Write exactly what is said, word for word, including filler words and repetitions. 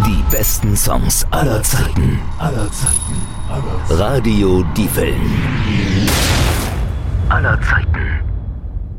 Die besten Songs aller Zeiten. Aller Zeiten. Aller Zeiten. Radio Die Wellen. Aller Zeiten.